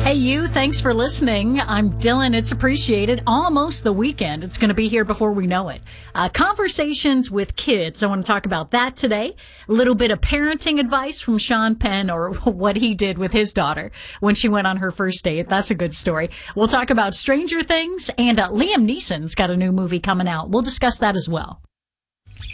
Hey, you. Thanks for listening. I'm Dylan. It's appreciated. Almost the weekend. It's going to be here before we know it. Conversations with kids. I want to talk about that today. A little bit of parenting advice from Sean Penn, or what he did with his daughter when she went on her first date. That's a good story. We'll talk about Stranger Things, and Liam Neeson's got a new movie coming out. We'll discuss that as well.